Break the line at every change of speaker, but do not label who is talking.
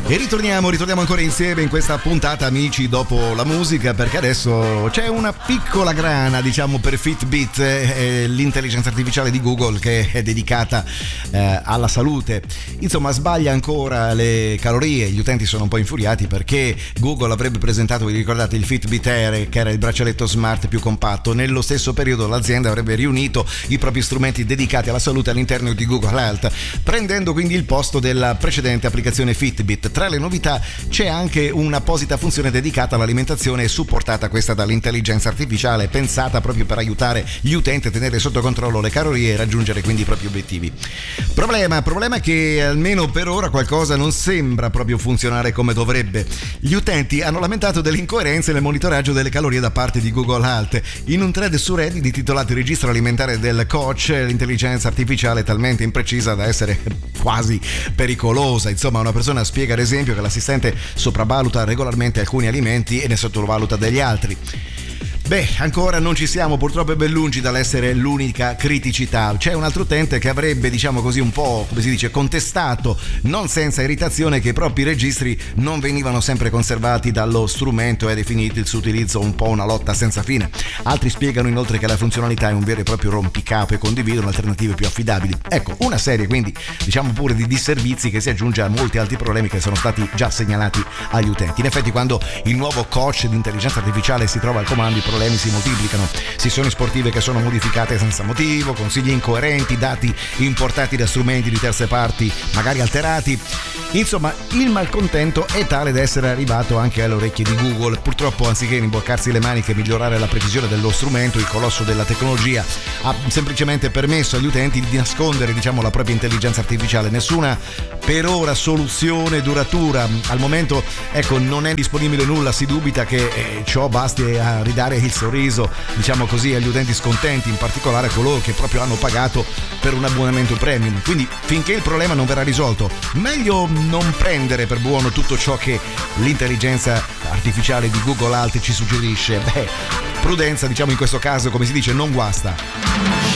E ritorniamo ancora insieme in questa puntata, amici, dopo la musica, perché adesso c'è una piccola grana, diciamo, per Fitbit, l'intelligenza artificiale di Google che è dedicata alla salute. Insomma, sbaglia ancora le calorie, gli utenti sono un po' infuriati perché Google avrebbe presentato, vi ricordate, il Fitbit Air, che era il braccialetto smart più compatto. Nello stesso periodo l'azienda avrebbe riunito i propri strumenti dedicati alla salute all'interno di Google Health, prendendo quindi il posto della precedente applicazione Fitbit. Tra le novità c'è anche un'apposita funzione dedicata all'alimentazione e supportata questa dall'intelligenza artificiale, pensata proprio per aiutare gli utenti a tenere sotto controllo le calorie e raggiungere quindi i propri obiettivi. Problema che almeno per ora qualcosa non sembra proprio funzionare come dovrebbe. Gli utenti hanno lamentato delle incoerenze nel monitoraggio delle calorie da parte di Google Health. In un thread su Reddit intitolato "Il registro alimentare del coach", l'intelligenza artificiale è talmente imprecisa da essere quasi pericolosa. Insomma, una persona spiega ad esempio che l'assistente sopravvaluta regolarmente alcuni alimenti e ne sottovaluta degli altri. Beh, ancora non ci siamo purtroppo ben lungi dall'essere l'unica criticità. C'è un altro utente che avrebbe, diciamo così, un po', come si dice, contestato, non senza irritazione, che i propri registri non venivano sempre conservati dallo strumento e ha definito il suo utilizzo un po' una lotta senza fine. Altri spiegano inoltre che la funzionalità è un vero e proprio rompicapo e condividono alternative più affidabili. Ecco, una serie quindi, diciamo pure, di disservizi che si aggiunge a molti altri problemi che sono stati già segnalati agli utenti. In effetti, quando il nuovo coach di intelligenza artificiale si trova al comando, i problemi si moltiplicano. Sessioni sportive che sono modificate senza motivo, consigli incoerenti, dati importati da strumenti di terze parti magari alterati. Insomma, il malcontento è tale da essere arrivato anche alle orecchie di Google. Purtroppo, anziché imboccarsi le maniche e migliorare la precisione dello strumento, il colosso della tecnologia ha semplicemente permesso agli utenti di nascondere, diciamo, la propria intelligenza artificiale. Nessuna per ora soluzione duratura. Al momento, ecco, non è disponibile nulla. Si dubita che ciò basti a ridare il sorriso, diciamo così, agli utenti scontenti, in particolare a coloro che proprio hanno pagato per un abbonamento premium. Quindi, finché il problema non verrà risolto, meglio non prendere per buono tutto ciò che l'intelligenza artificiale di Google Health ci suggerisce. Beh, prudenza, diciamo, in questo caso, come si dice, non guasta.